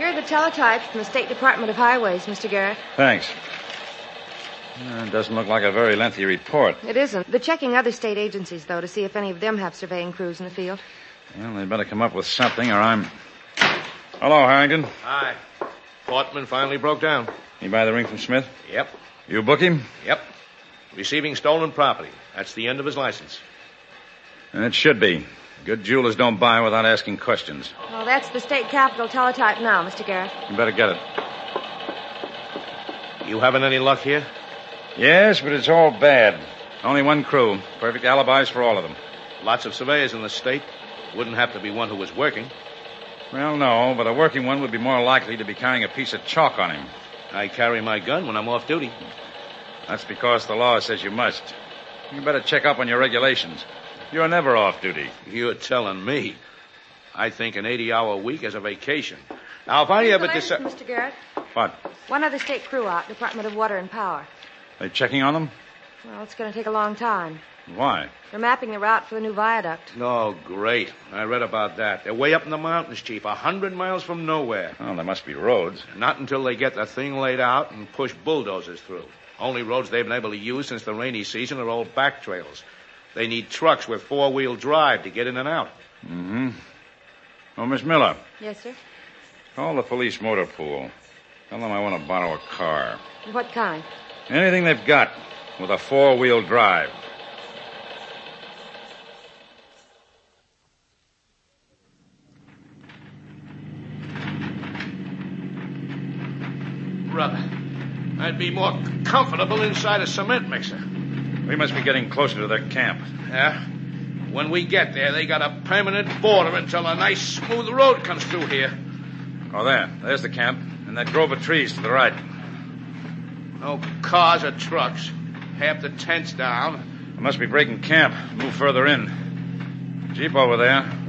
Here are the teletypes from the State Department of Highways, Mr. Garrett. Thanks. It doesn't look like a very lengthy report. It isn't. They're checking other state agencies, though, to see if any of them have surveying crews in the field. Well, they better come up with something, or I'm... Hello, Harrington. Hi. Portman finally broke down. You buy the ring from Smith? Yep. You book him? Yep. Receiving stolen property. That's the end of his license. And it should be. Good jewelers don't buy without asking questions. Well, that's the state capitol teletype now, Mr. Garrett. You better get it. You having any luck here? Yes, but it's all bad. Only one crew. Perfect alibis for all of them. Lots of surveyors in the state. Wouldn't have to be one who was working. Well, no, but a working one would be more likely to be carrying a piece of chalk on him. I carry my gun when I'm off duty. That's because the law says you must. You better check up on your regulations. You're never off duty. You're telling me. I think an 80-hour week is a vacation. Now, if I ever decide... Mr. Garrett. What? One other state crew out, Department of Water and Power. They checking on them? Well, it's going to take a long time. Why? They're mapping the route for the new viaduct. Oh, great. I read about that. They're way up in the mountains, Chief, 100 miles from nowhere. Oh, there must be roads. Not until they get the thing laid out and push bulldozers through. Only roads they've been able to use since the rainy season are old back trails. They need trucks with four-wheel drive to get in and out. Mm-hmm. Oh, Miss Miller. Yes, sir? Call the police motor pool. Tell them I want to borrow a car. What kind? Anything they've got with a four-wheel drive. Brother, I'd be more comfortable inside a cement mixer. We must be getting closer to their camp. Yeah? When we get there, they got a permanent border until a nice, smooth road comes through here. Oh, there's the camp, and that grove of trees to the right. No cars or trucks. Half the tent's down. They must be breaking camp. Move further in. Jeep over there.